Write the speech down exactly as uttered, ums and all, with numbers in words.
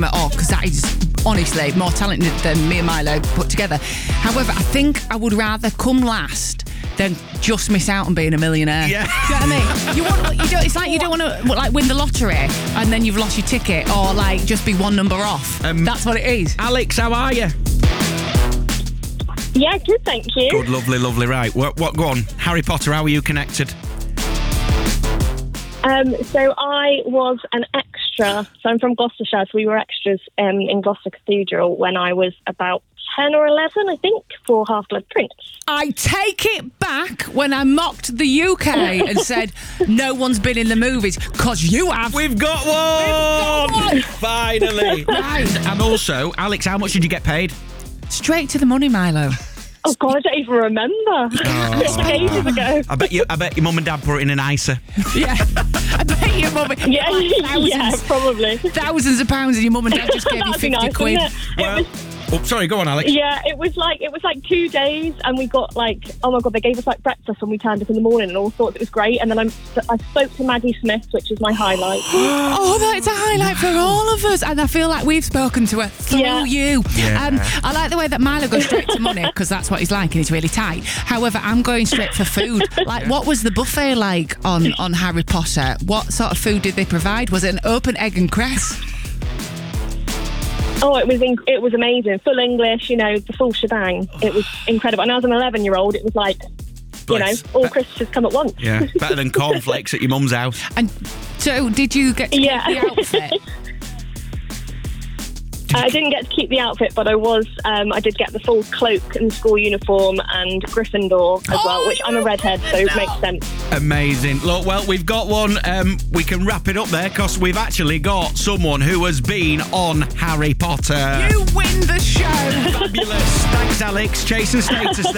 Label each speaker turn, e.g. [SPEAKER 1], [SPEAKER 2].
[SPEAKER 1] him at all, because that is honestly more talented than me and Milo put together. However, I think I would rather come last than just miss out on being a millionaire.
[SPEAKER 2] Yeah.
[SPEAKER 1] Do you know what I mean? You want, you don't, it's like you don't want to like win the lottery and then you've lost your ticket, or like just be one number off.
[SPEAKER 2] Um,
[SPEAKER 1] That's what it is.
[SPEAKER 2] Alex, how are you?
[SPEAKER 3] Yeah, good, thank you.
[SPEAKER 2] Good, lovely, lovely. Right, what, what, go on. Harry Potter, how are you connected?
[SPEAKER 3] Um, so I was an extra. So I'm from Gloucestershire, so we were extras um, in Gloucester Cathedral when I was about ten or eleven, I think, for Half-Blood Prince.
[SPEAKER 1] I take it back when I mocked the U K and said no one's been in the movies, because you have.
[SPEAKER 2] We've got one!
[SPEAKER 1] We've got one!
[SPEAKER 2] Finally.
[SPEAKER 1] Right.
[SPEAKER 2] And also, Alex, how much did you get paid?
[SPEAKER 1] Straight to the money, Milo.
[SPEAKER 3] Oh, God, I don't even remember.
[SPEAKER 2] Oh.
[SPEAKER 3] It was like ages ago.
[SPEAKER 2] I bet you. I bet your mum and dad put it in an ISA.
[SPEAKER 1] Yeah. I bet your mum...
[SPEAKER 3] Yeah,
[SPEAKER 1] thousands,
[SPEAKER 3] yeah, probably.
[SPEAKER 1] Thousands of pounds and your mum and dad just gave you
[SPEAKER 3] That'd be
[SPEAKER 1] fifty
[SPEAKER 3] nice,
[SPEAKER 1] quid.
[SPEAKER 3] wouldn't it?
[SPEAKER 2] Well,
[SPEAKER 3] It was,
[SPEAKER 2] oh, sorry, go on, Alex.
[SPEAKER 3] yeah, it was like it was like two days, and we got like, oh my God, they gave us like breakfast when we turned up in the morning, and all sorts. It was great. And then I'm, I spoke to Maddie Smith, which is my highlight.
[SPEAKER 1] Oh, that's a highlight for all of us. And I feel like we've spoken to her through
[SPEAKER 3] Yeah.
[SPEAKER 1] you.
[SPEAKER 2] Yeah.
[SPEAKER 1] Um, I like the way that Milo goes straight to money, because that's what he's like and he's really tight. However, I'm going straight for food. Like, what was the buffet like on, on Harry Potter? What sort of food did they provide? Was it an open egg and cress?
[SPEAKER 3] Oh, it was in, it was amazing. Full English, you know, the full shebang. It was incredible. And I was an eleven-year-old. It was like, you know,
[SPEAKER 2] Bless.
[SPEAKER 3] all Christmases come at once.
[SPEAKER 2] Yeah, better than cornflakes at your mum's house.
[SPEAKER 1] And so, did you get to keep
[SPEAKER 3] Yeah.
[SPEAKER 1] the outfit?
[SPEAKER 3] I didn't get to keep the outfit, but I was. Um, I did get the full cloak and school uniform and Gryffindor as
[SPEAKER 1] Oh,
[SPEAKER 3] well, which I'm a redhead, so it makes sense.
[SPEAKER 2] Amazing. Look, well, we've got one. Um, we can wrap it up there because we've actually got someone who has been on Harry Potter.
[SPEAKER 1] You win the show.
[SPEAKER 2] Fabulous. Thanks, Alex. Chasing status.